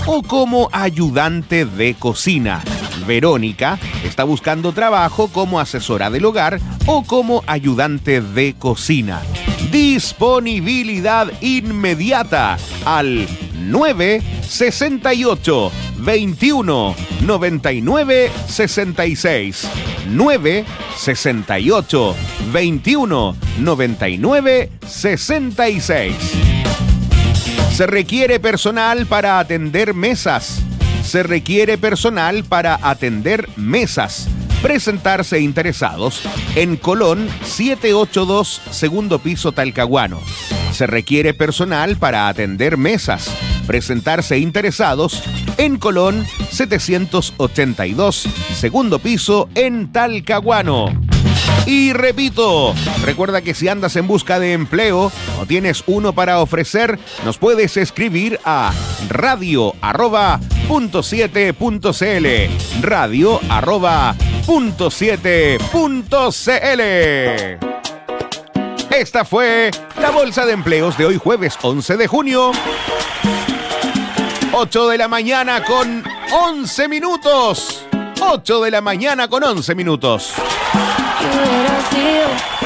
o como ayudante de cocina. Verónica está buscando trabajo como asesora del hogar o como ayudante de cocina. Disponibilidad inmediata al 968 21 99 66. 968 21 99 66. Se requiere personal para atender mesas. Se requiere personal para atender mesas. Presentarse interesados en Colón 782, segundo piso, Talcahuano. Se requiere personal para atender mesas. Presentarse interesados en Colón 782, segundo piso, en Talcahuano. Y repito, recuerda que si andas en busca de empleo o tienes uno para ofrecer, nos puedes escribir a radio@.7.cl. radio@.7.cl. Esta fue la Bolsa de Empleos de hoy, jueves 11 de junio. 8 de la mañana con 11 minutos. 8 de la mañana con 11 minutos. ¿Qué hubiera sido